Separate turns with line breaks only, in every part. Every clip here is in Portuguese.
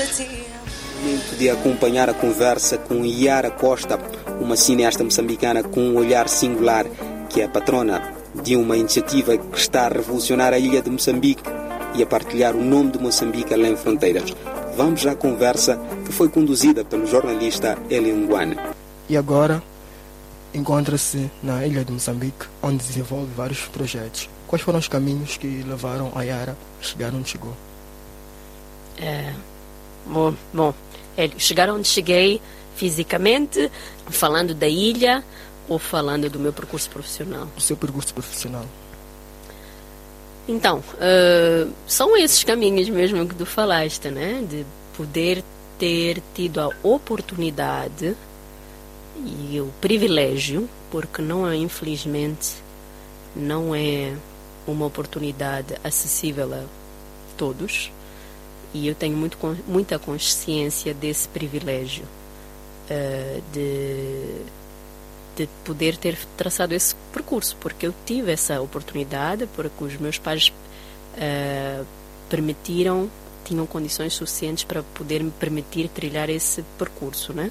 De acompanhar a conversa com Yara Costa, uma cineasta moçambicana com um olhar singular, que é a patrona de uma iniciativa que está a revolucionar a ilha de Moçambique e a partilhar o nome de Moçambique além fronteiras. Vamos à conversa que foi conduzida pelo jornalista Elian Guane.
E agora encontra-se na ilha de Moçambique, onde desenvolve vários projetos. Quais foram os caminhos que levaram a Yara a chegar onde chegou?
Bom, chegar onde cheguei fisicamente, falando da ilha ou falando do meu percurso profissional?
O seu percurso profissional.
Então, são esses caminhos mesmo que tu falaste, né? De poder ter tido a oportunidade e o privilégio, porque não é, infelizmente, não é uma oportunidade acessível a todos, e eu tenho muita consciência desse privilégio de poder ter traçado esse percurso, porque eu tive essa oportunidade, porque os meus pais tinham condições suficientes para poder me permitir trilhar esse percurso, né?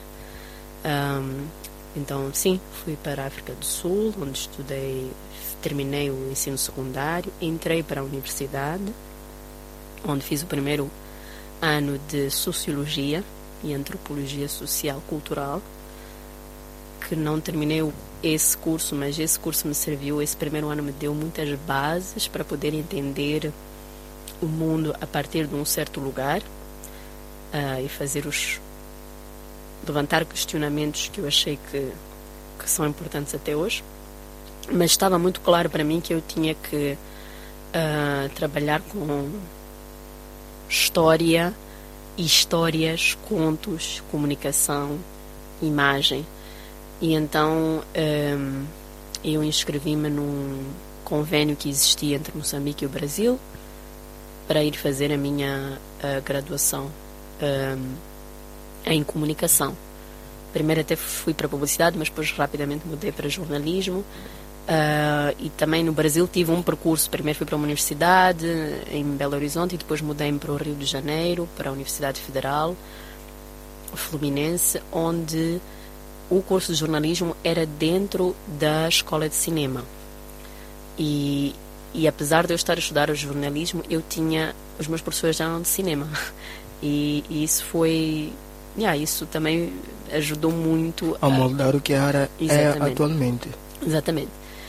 Então, sim, fui para a África do Sul, onde estudei, terminei o ensino secundário, entrei para a universidade, onde fiz o primeiro ano de Sociologia e Antropologia Social Cultural, que não terminei esse curso, mas esse curso me serviu, esse primeiro ano me deu muitas bases para poder entender o mundo a partir de um certo lugar e fazer levantar questionamentos que eu achei que são importantes até hoje. Mas estava muito claro para mim que eu tinha que trabalhar com histórias, contos, comunicação, imagem. E então eu inscrevi-me num convênio que existia entre Moçambique e o Brasil para ir fazer a minha graduação em comunicação. Primeiro até fui para publicidade, mas depois rapidamente mudei para jornalismo. E também no Brasil tive um percurso. Primeiro fui para uma universidade em Belo Horizonte e depois mudei-me para o Rio de Janeiro, para a Universidade Federal Fluminense, onde o curso de jornalismo era dentro da escola de cinema. E apesar de eu estar a estudar o jornalismo, os meus professores eram de cinema. E isso foi... isso também ajudou muito
a moldar o que a Yara é atualmente.
Exatamente.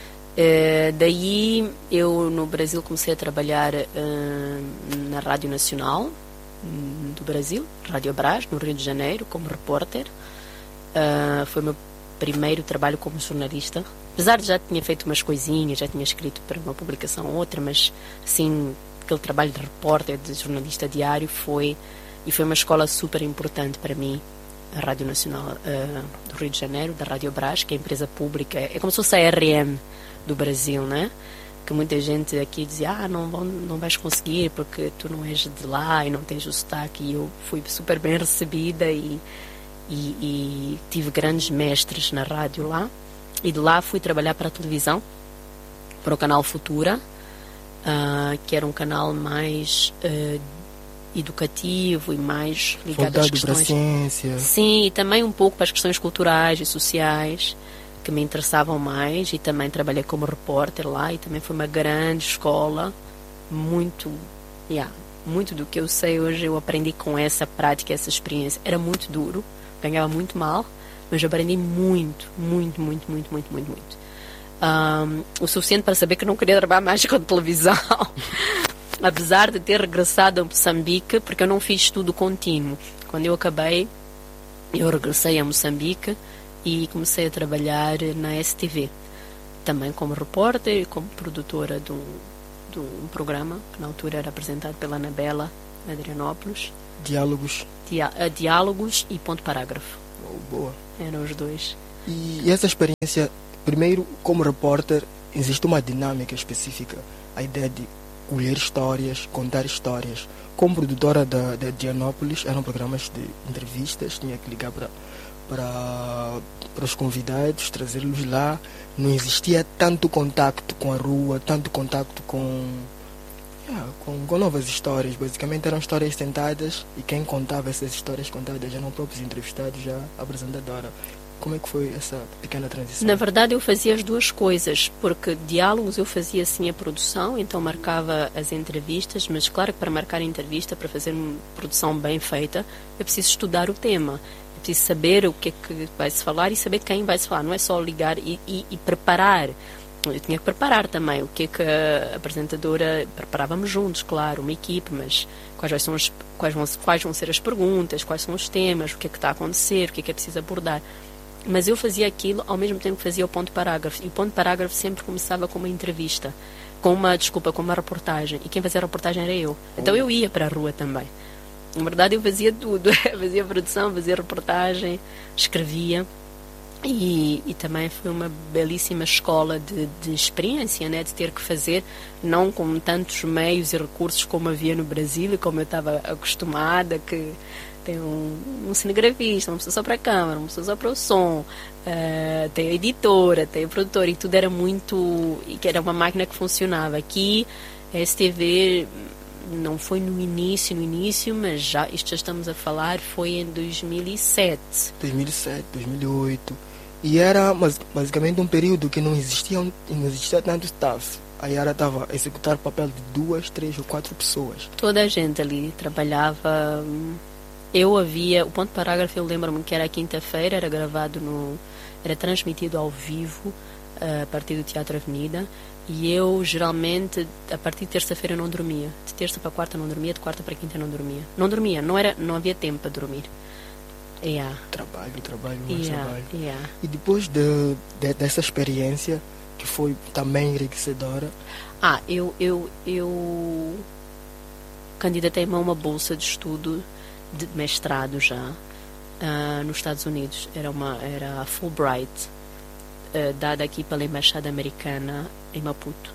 Daí eu no Brasil comecei a trabalhar na Rádio Nacional do Brasil, Rádio Brás, no Rio de Janeiro, como repórter. Foi o meu primeiro trabalho como jornalista. Apesar de já tinha feito umas coisinhas, já tinha escrito para uma publicação ou outra, mas assim, aquele trabalho de repórter, de jornalista diário foi uma escola super importante para mim. A Rádio Nacional do Rio de Janeiro, da Rádio Brás, que é a empresa pública, é como se fosse a RM do Brasil, né? Que muita gente aqui dizia, não vais conseguir porque tu não és de lá e não tens o sotaque. E eu fui super bem recebida e tive grandes mestres na rádio lá. E de lá fui trabalhar para a televisão, para o canal Futura, que era um canal mais educativo e mais ligado às questões...
para a ciência.
Sim, e também um pouco para as questões culturais e sociais, que me interessavam mais, e também trabalhei como repórter lá, e também foi uma grande escola, muito do que eu sei hoje eu aprendi com essa prática, essa experiência. Era muito duro, ganhava muito mal, mas eu aprendi muito. O suficiente para saber que não queria trabalhar mais com televisão. Apesar de ter regressado a Moçambique, porque eu não fiz estudo contínuo. Quando eu acabei, eu regressei a Moçambique e comecei a trabalhar na STV, também como repórter e como produtora de um programa que na altura era apresentado pela Anabela Adrianópolis. Diálogos e Ponto Parágrafo.
Boa.
Eram os dois.
E essa experiência, primeiro, como repórter, existe uma dinâmica específica, a ideia de colher histórias, contar histórias. Como produtora da Dianópolis, eram programas de entrevistas, tinha que ligar para os convidados, trazê-los lá. Não existia tanto contacto com a rua, tanto contacto com Com novas histórias. Basicamente eram histórias sentadas e quem contava essas histórias contadas eram próprios entrevistados, já a apresentadora. Como é que foi essa pequena transição?
Na verdade, eu fazia as duas coisas, porque diálogos eu fazia sim a produção, então marcava as entrevistas, mas claro que para marcar a entrevista, para fazer uma produção bem feita, é preciso estudar o tema, é preciso saber o que é que vai-se falar e saber quem vai-se falar, não é só ligar e preparar. Eu tinha que preparar também o que é que a apresentadora... Preparávamos juntos, claro, uma equipe, mas quais vão ser as perguntas, quais são os temas, o que é que está a acontecer, o que é preciso abordar. Mas eu fazia aquilo ao mesmo tempo que fazia o ponto parágrafo. E o ponto parágrafo sempre começava com uma entrevista, com uma reportagem. E quem fazia a reportagem era eu. Então eu ia para a rua também. Na verdade eu fazia tudo. Fazia produção, fazia reportagem, escrevia. E também foi uma belíssima escola de experiência, né? De ter que fazer, não com tantos meios e recursos como havia no Brasil e como eu estava acostumada, que tem um cinegrafista, uma pessoa só para a câmara, uma pessoa só para o som, tem a editora, tem a produtora, e tudo era muito... e que era uma máquina que funcionava. Aqui, a STV não foi no início, mas isto já estamos a falar, foi em 2007.
2008. E era basicamente um período que não existia tanto staff. A Yara estava a executar o papel de 2, 3 ou 4 pessoas.
Toda a gente ali trabalhava... o ponto parágrafo, eu lembro-me que era a quinta-feira, era transmitido ao vivo a partir do Teatro Avenida, e eu geralmente a partir de terça-feira não dormia, de terça para quarta não dormia, de quarta para quinta não dormia, não havia tempo para dormir.
Trabalho.
E
depois dessa experiência, que foi também enriquecedora...
eu candidatei-me a uma bolsa de estudo de mestrado já nos Estados Unidos. Era a Fulbright, dada aqui pela Embaixada Americana em Maputo.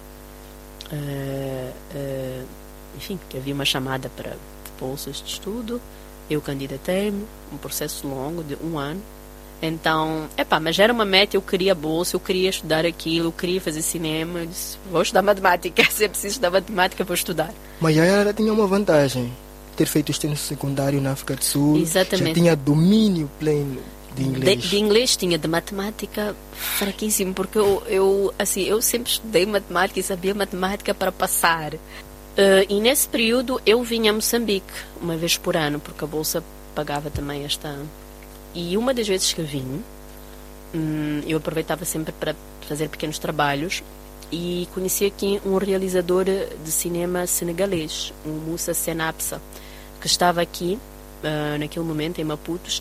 Enfim, que havia uma chamada para bolsas de estudo. Eu candidatei-me, um processo longo de 1 ano. Então, mas era uma meta, eu queria bolsa, eu queria estudar aquilo, eu queria fazer cinema. Eu disse, vou estudar matemática, se é preciso estudar matemática, vou estudar.
Mas já ela tinha uma vantagem, ter feito o ensino secundário na África do Sul.
Exatamente.
Já tinha domínio pleno de inglês.
De inglês tinha, de matemática fraquíssimo, porque eu sempre estudei matemática e sabia matemática para passar. E nesse período eu vinha a Moçambique uma vez por ano, porque a bolsa pagava também esta. E uma das vezes que vim, eu aproveitava sempre para fazer pequenos trabalhos e conheci aqui um realizador de cinema senegalês, o Moussa Senapsa, que estava aqui naquele momento em Maputo.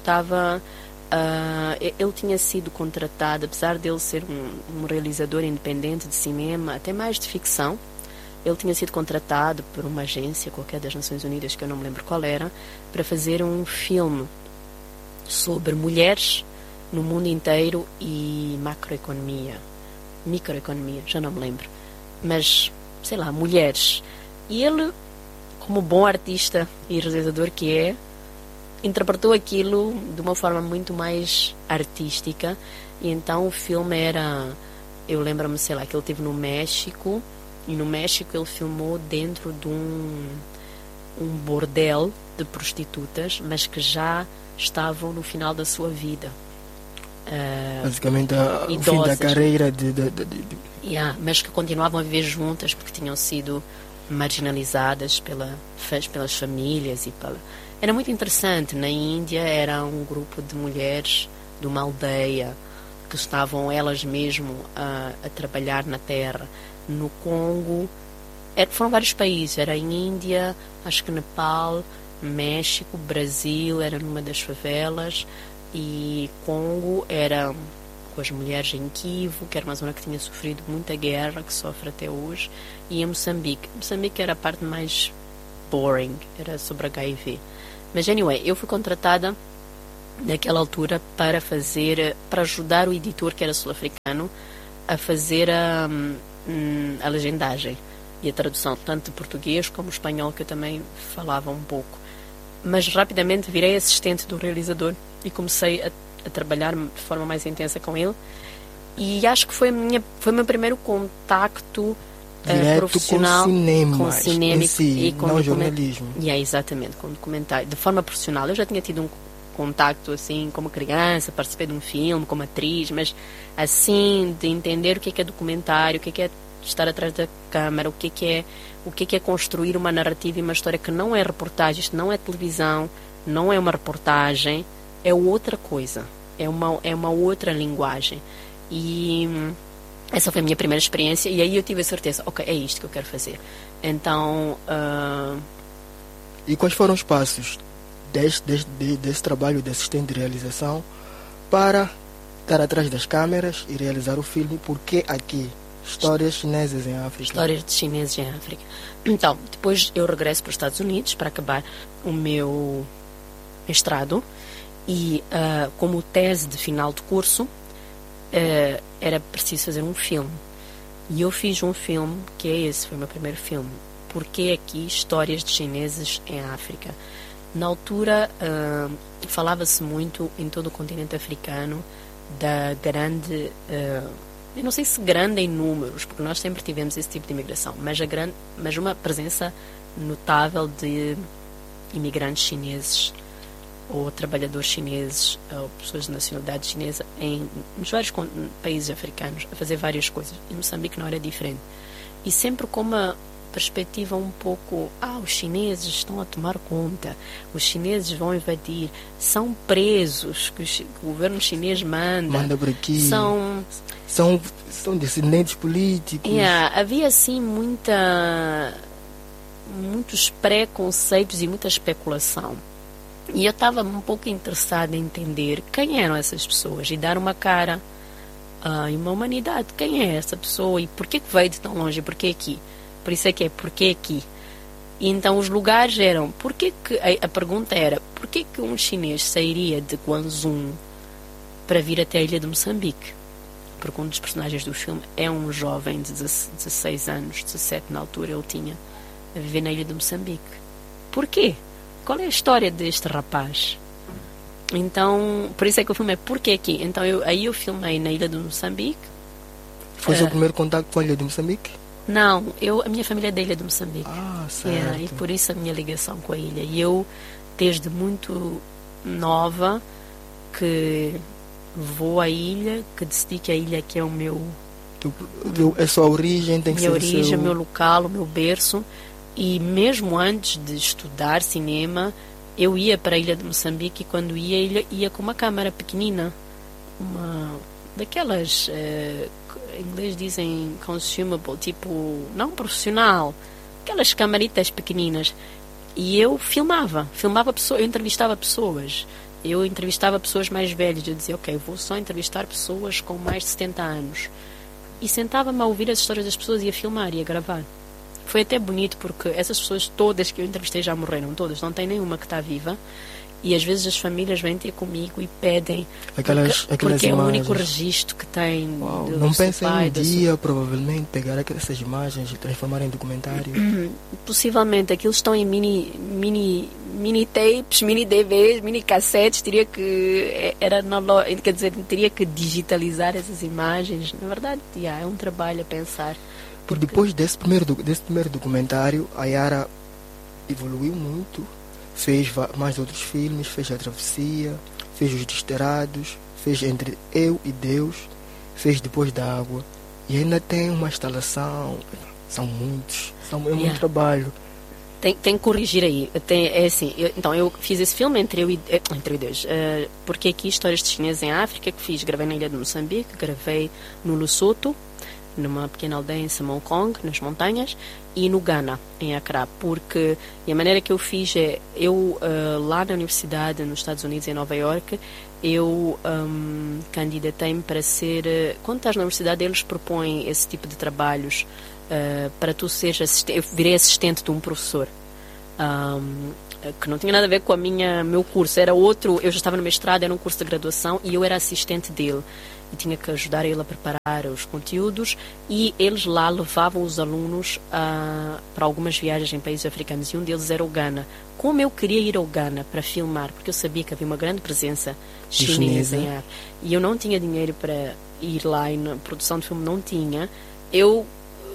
Ele tinha sido contratado, apesar de ele ser um realizador independente de cinema, até mais de ficção. Ele tinha sido contratado por uma agência qualquer das Nações Unidas, que eu não me lembro qual era, para fazer um filme sobre mulheres no mundo inteiro e microeconomia, já não me lembro. Mas, sei lá, mulheres. E ele, como bom artista e realizador que é, interpretou aquilo de uma forma muito mais artística. E então o filme era... Eu lembro-me, sei lá, que ele esteve no México, e no México ele filmou dentro de um bordel de prostitutas, mas que já estavam no final da sua vida.
Basicamente o fim da carreira
mas que continuavam a viver juntas porque tinham sido marginalizadas pelas famílias Era muito interessante. Na Índia era um grupo de mulheres de uma aldeia que estavam elas mesmo a trabalhar na terra. No Congo, foram vários países, era em Índia, acho que Nepal, México, Brasil, era numa das favelas, e Congo era com as mulheres em Kivu, que era uma zona que tinha sofrido muita guerra, que sofre até hoje, e em Moçambique. Moçambique era a parte mais boring, era sobre HIV. Mas, anyway, eu fui contratada naquela altura para ajudar o editor, que era sul-africano, a fazer a legendagem e a tradução, tanto de português como espanhol, que eu também falava um pouco. Mas rapidamente virei assistente do realizador e comecei a trabalhar de forma mais intensa com ele, e acho que foi o meu primeiro contacto
direto
profissional
com cinema em si,
e com
não jornalismo.
Exatamente, com documentário. De forma profissional, eu já tinha tido um contacto assim como criança, participei de um filme como atriz, mas assim de entender o que é documentário, o que é estar atrás da câmara, o que é construir uma narrativa e uma história que não é reportagem, isto não é televisão, não é uma reportagem, é outra coisa, é uma outra linguagem. E essa foi a minha primeira experiência, e aí eu tive a certeza, ok, é isto que eu quero fazer. Então...
E quais foram os passos desse trabalho de assistente de realização para estar atrás das câmeras e realizar o filme? Por que aqui? Histórias chinesas em África.
Histórias de chineses em África. Então, depois eu regresso para os Estados Unidos para acabar o meu mestrado e como tese de final de curso era preciso fazer um filme. E eu fiz um filme, que é esse, foi o meu primeiro filme. Porque aqui Histórias de chineses em África. Na altura falava-se muito em todo o continente africano da grande... eu não sei se grande em números, porque nós sempre tivemos esse tipo de imigração, mas uma presença notável de imigrantes chineses ou trabalhadores chineses ou pessoas de nacionalidade chinesa nos vários países africanos a fazer várias coisas. E Moçambique não era diferente. E sempre com uma perspectiva um pouco, os chineses estão a tomar conta, os chineses vão invadir, são presos, que o governo chinês manda
por aqui,
são
dissidentes políticos.
Havia assim muitos preconceitos e muita especulação. E eu estava um pouco interessada em entender quem eram essas pessoas e dar uma cara e uma humanidade. Quem é essa pessoa e por que veio de tão longe? Por que aqui? Por isso é que por que aqui? E então os lugares eram, a pergunta era, por que um chinês sairia de Guangzhou para vir até a ilha de Moçambique? Porque um dos personagens do filme é um jovem de 16 anos, 17 na altura ele tinha, a viver na ilha de Moçambique. Porquê? Qual é a história deste rapaz? Então, por isso é que o filme é por que aqui? Então aí eu filmei na ilha de Moçambique.
Foi o seu primeiro contato com a ilha de Moçambique?
Não, a minha família é da ilha de Moçambique.
Certo.
E por isso a minha ligação com a ilha. E eu, desde muito nova, que vou à ilha, que decidi que a ilha aqui é o meu...
A sua origem tem que ser
minha origem, o meu local, o meu berço. E mesmo antes de estudar cinema, eu ia para a ilha de Moçambique e quando ia com uma câmera pequenina. Uma daquelas... em inglês dizem consumable, tipo, não profissional, aquelas camaritas pequeninas. E eu filmava pessoas, eu entrevistava pessoas mais velhas. Eu dizia, ok, vou só entrevistar pessoas com mais de 70 anos. E sentava-me a ouvir as histórias das pessoas e a filmar e a gravar. Foi até bonito porque essas pessoas todas que eu entrevistei já morreram, todas, não tem nenhuma que está viva. E às vezes as famílias vêm ter comigo e pedem porque é o único registro que tem.
Não pensem um dia provavelmente pegar essas imagens e transformar em documentário?
Possivelmente, aquilo estão em mini tapes, mini DVs, mini cassetes. Teria que teria que digitalizar essas imagens. Na verdade, é um trabalho a pensar.
Porque... Depois desse primeiro documentário, a Yara evoluiu muito. Fez mais outros filmes, fez A Travessia, fez Os Desterrados, fez Entre Eu e Deus, fez Depois da Água. E ainda tem uma instalação, são muitos, muito trabalho.
Tem que corrigir aí. Então, eu fiz esse filme Entre Eu e Deus, porque aqui Histórias de Chineses em África, gravei na ilha de Moçambique, gravei no Lesotho, numa pequena aldeia em Samong, nas montanhas, e no Ghana, em Accra, porque a maneira que eu fiz é, lá na universidade, nos Estados Unidos, em Nova York, eu candidatei-me para ser, quando estás na universidade, eles propõem esse tipo de trabalhos para tu seres assistente. Eu virei assistente de um professor, que não tinha nada a ver com meu curso, era outro, eu já estava no mestrado, era um curso de graduação, e eu era assistente dele. E tinha que ajudar ele a preparar os conteúdos e eles lá levavam os alunos para algumas viagens em países africanos e um deles era o Ghana. Como eu queria ir ao Ghana para filmar, porque eu sabia que havia uma grande presença chinesa em África e eu não tinha dinheiro para ir lá e na produção de filme não tinha, eu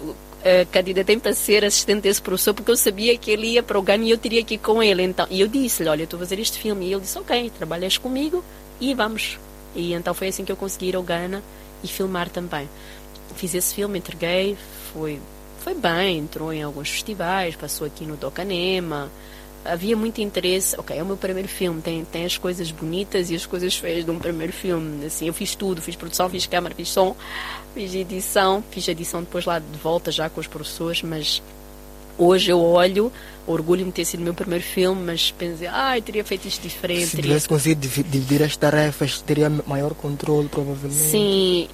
candidatei para ser assistente desse professor porque eu sabia que ele ia para o Ghana e eu teria que ir com ele. Então, e eu disse-lhe, olha, eu estou a fazer este filme. E ele disse, ok, trabalhas comigo e vamos. E então foi assim que eu consegui ir ao Ghana e filmar também. Fiz esse filme, entreguei, foi bem, entrou em alguns festivais, passou aqui no Docanema. Havia muito interesse. Ok, é o meu primeiro filme, tem as coisas bonitas e as coisas feias de um primeiro filme. Assim, eu fiz tudo, fiz produção, fiz câmara, fiz som, fiz edição depois lá de volta já com os professores, mas hoje eu olho, orgulho-me de ter sido o meu primeiro filme, mas pensei, eu teria feito isto diferente.
Se tivesse conseguido dividir as tarefas, teria maior controle, provavelmente.
Sim,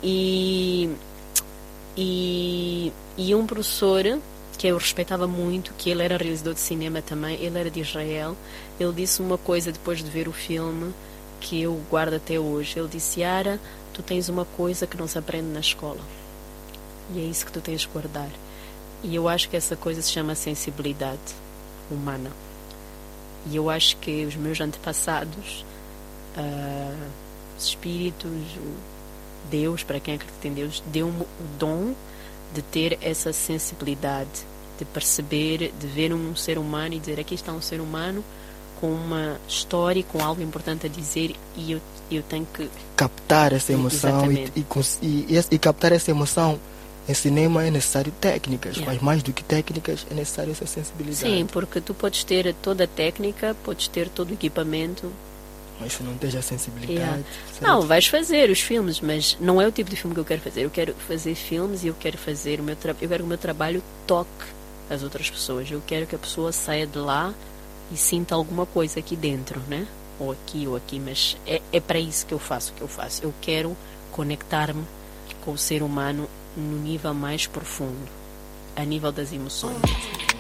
e um professor que eu respeitava muito, que ele era realizador de cinema também, ele era de Israel, ele disse uma coisa depois de ver o filme que eu guardo até hoje. Ele disse, Yara, tu tens uma coisa que não se aprende na escola e é isso que tu tens de guardar. E eu acho que essa coisa se chama sensibilidade humana. E eu acho que os meus antepassados, os espíritos, Deus, para quem acredita em Deus, deu-me o dom de ter essa sensibilidade, de perceber, de ver um ser humano e dizer, aqui está um ser humano com uma história, com algo importante a dizer, e eu tenho que
captar essa emoção e captar essa emoção. Em cinema é necessário técnicas, mas mais do que técnicas é necessário essa sensibilidade.
Sim, porque tu podes ter toda a técnica, podes ter todo o equipamento,
mas se não tens a sensibilidade...
Não, vais fazer os filmes, mas não é o tipo de filme que eu quero fazer. Eu quero fazer filmes e eu quero fazer eu quero que o meu trabalho toque as outras pessoas. Eu quero que a pessoa saia de lá e sinta alguma coisa aqui dentro, né? Ou aqui, mas é para isso que eu faço o que eu faço. Eu quero conectar-me com o ser humano no nível mais profundo, a nível das emoções.